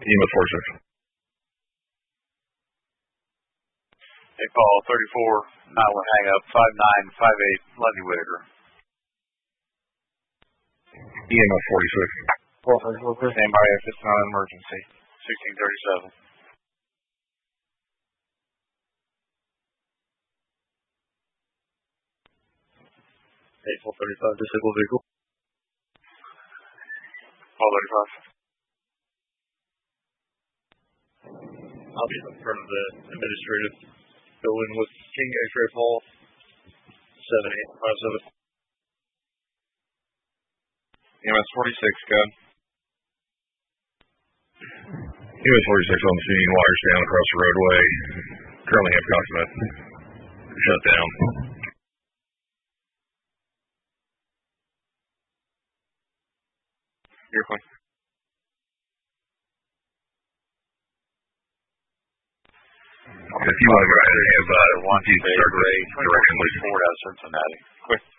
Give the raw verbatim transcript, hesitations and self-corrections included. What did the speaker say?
E M S forty-six. Hey, call thirty-four, nine one hang up, five nine five eight, Lundy Whitaker. E M S forty-six. Stand by if it's not an emergency. sixteen thirty-seven. eight four thirty-five, disabled vehicle. Call thirty-five. I'll be in front of the administrative building with King X-Ray Paul, seven eight five seven. E M S forty-six, go. E M S forty-six on the scene, wires down across the roadway. Currently have consummate. Shut down. You're fine. If you want to go ahead and have uh, one, two, direction, Ford out of Cincinnati. Quick.